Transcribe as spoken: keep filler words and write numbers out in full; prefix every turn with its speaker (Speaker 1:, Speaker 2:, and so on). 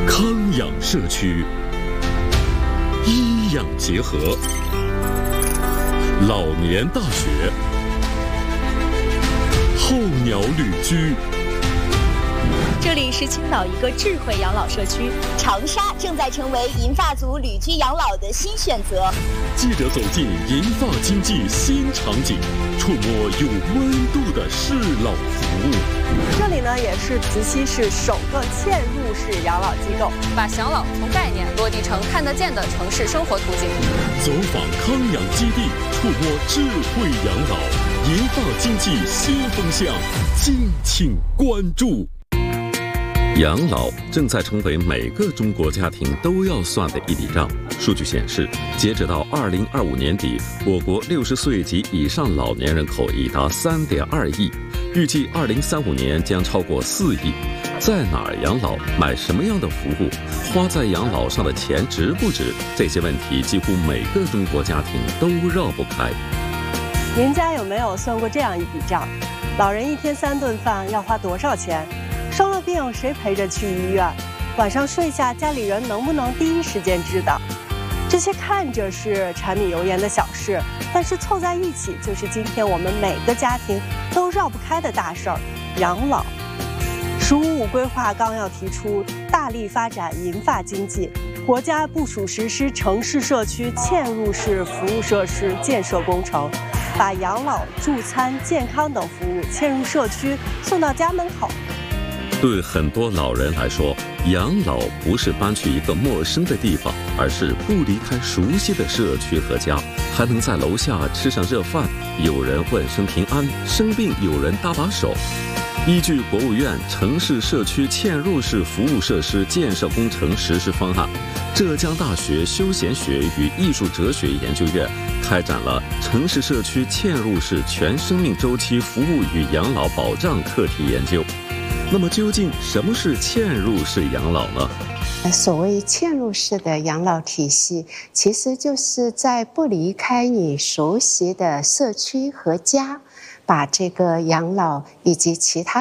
Speaker 1: 康养社区，医养结合，老年大学，候鸟旅居。
Speaker 2: 这里是青岛一个智慧养老社区，
Speaker 3: 长沙正在成为银发族旅居养老的新选择。
Speaker 1: 记者走进银发经济新场景，触摸有温度的适老服务。
Speaker 4: 这里呢，也是慈溪市首个嵌入式养老机构，
Speaker 5: 把享老从概念落地成看得见的城市生活途径。
Speaker 1: 走访康养基地，触摸智慧养老，银发经济新风向，敬请关注。养老正在成为每个中国家庭都要算的一笔账。数据显示，截止到二零二五年底，我国六十岁及以上老年人口已达三点二亿，预计二零三五年将超过四亿。在哪儿养老，买什么样的服务，花在养老上的钱值不值？这些问题几乎每个中国家庭都绕不开。
Speaker 4: 您家有没有算过这样一笔账？老人一天三顿饭要花多少钱？生了病谁陪着去医院？晚上睡下家里人能不能第一时间知道？这些看着是柴米油盐的小事，但是凑在一起就是今天我们每个家庭都绕不开的大事儿——养老。十五五规划纲要提出大力发展银发经济，国家部署实施城市社区嵌入式服务设施建设工程，把养老、助餐、健康等服务嵌入社区，送到家门口。
Speaker 1: 对很多老人来说，养老不是搬去一个陌生的地方，而是不离开熟悉的社区和家，还能在楼下吃上热饭，有人问声平安，生病有人搭把手。依据国务院城市社区嵌入式服务设施建设工程实施方案，浙江大学休闲学与艺术哲学研究院开展了城市社区嵌入式全生命周期服务与养老保障课题研究。那么究竟什么是嵌入式养老呢？
Speaker 6: 所谓嵌入式的养老体系，其实就是在不离开你熟悉的社区和家，把这个养老以及其他